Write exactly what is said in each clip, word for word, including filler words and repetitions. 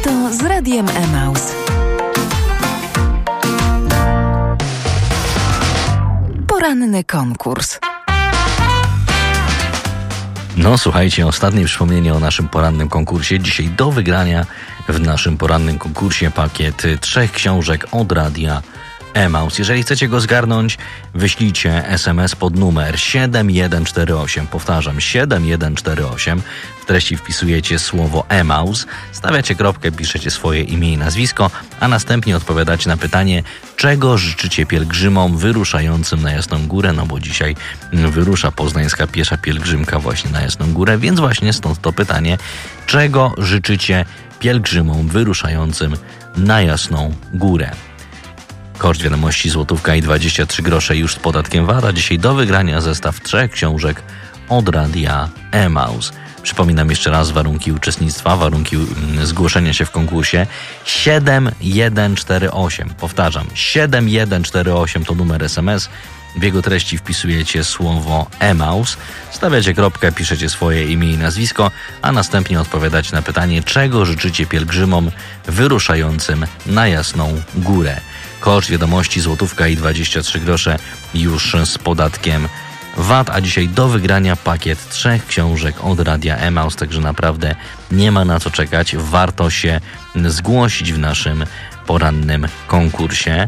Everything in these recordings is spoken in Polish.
Lato z Radiem Emaus. Poranny konkurs. No słuchajcie, ostatnie przypomnienie o naszym porannym konkursie. Dzisiaj do wygrania w naszym porannym konkursie pakiet trzech książek od Radia Emaus. Jeżeli chcecie go zgarnąć, wyślijcie es em es pod numer siedem jeden cztery osiem. Powtarzam, siedem jeden cztery osiem. W treści wpisujecie słowo Emaus, stawiacie kropkę, piszecie swoje imię i nazwisko, a następnie odpowiadacie na pytanie, czego życzycie pielgrzymom wyruszającym na Jasną Górę, no bo dzisiaj wyrusza poznańska piesza pielgrzymka właśnie na Jasną Górę, więc właśnie stąd to pytanie, czego życzycie pielgrzymom wyruszającym na Jasną Górę. Koszt wiadomości złotówka i dwadzieścia trzy grosze już z podatkiem V A T, a dzisiaj do wygrania zestaw trzech książek od Radia Emaus. Przypominam jeszcze raz warunki uczestnictwa, warunki zgłoszenia się w konkursie. siedem jeden cztery osiem. Powtarzam, siedem jeden cztery osiem to numer es em es. W jego treści wpisujecie słowo Emaus, stawiacie kropkę, piszecie swoje imię i nazwisko, a następnie odpowiadacie na pytanie, czego życzycie pielgrzymom wyruszającym na Jasną Górę. Koszt wiadomości złotówka i dwadzieścia trzy grosze już z podatkiem V A T, a dzisiaj do wygrania pakiet trzech książek od Radia Emaus, także naprawdę nie ma na co czekać, warto się zgłosić w naszym porannym konkursie.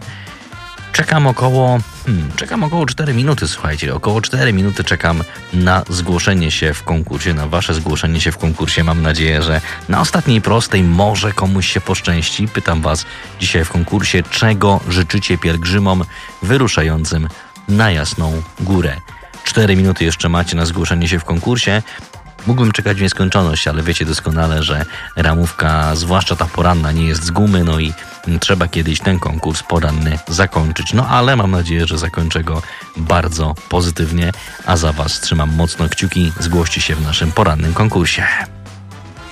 Czekam około, hmm, czekam około cztery minuty, słuchajcie, około cztery minuty czekam na zgłoszenie się w konkursie, na wasze zgłoszenie się w konkursie. Mam nadzieję, że na ostatniej prostej może komuś się poszczęści. Pytam was dzisiaj w konkursie, czego życzycie pielgrzymom wyruszającym na Jasną Górę. cztery minuty jeszcze macie na zgłoszenie się w konkursie. Mógłbym czekać w nieskończoność, ale wiecie doskonale, że ramówka, zwłaszcza ta poranna, nie jest z gumy, no i trzeba kiedyś ten konkurs poranny zakończyć. No ale mam nadzieję, że zakończę go bardzo pozytywnie, a za was trzymam mocno kciuki. Zgłoście się w naszym porannym konkursie.